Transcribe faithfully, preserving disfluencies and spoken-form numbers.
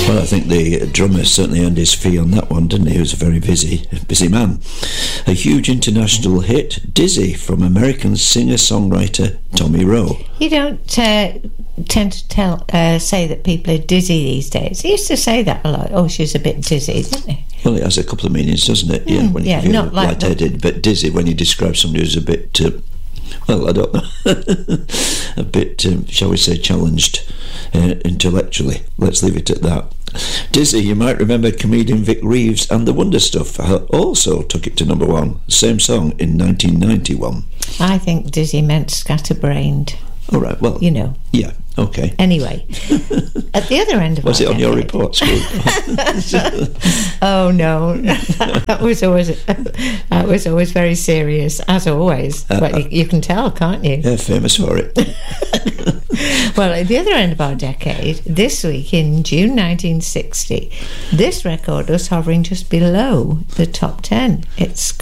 Well, I think the drummer certainly earned his fee on that one, didn't he? He was a very busy, busy man. A huge international hit, Dizzy, from American singer-songwriter Tommy Roe. You don't uh, tend to tell, uh, say that people are dizzy these days. He used to say that a lot. Oh, she's a bit dizzy, didn't he? Well, it has a couple of meanings, doesn't it? Mm, yeah, when yeah, you feel not like lightheaded, but dizzy when you describe somebody who's a bit... Uh, well, I don't know, a bit, um, shall we say, challenged uh, intellectually. Let's leave it at that. Dizzy, you might remember comedian Vic Reeves and the Wonder Stuff also took it to number one. Same song in nineteen ninety-one. I think dizzy meant scatterbrained. All right, well... You know. Yeah, okay. Anyway, at the other end of Was it on decade, your report, Scoop? Oh, no. that was always that was always very serious, as always. Uh, but you, you can tell, can't you? Yeah, famous for it. Well, at the other end of our decade, this week in June nineteen sixty, this record was hovering just below the top ten. It's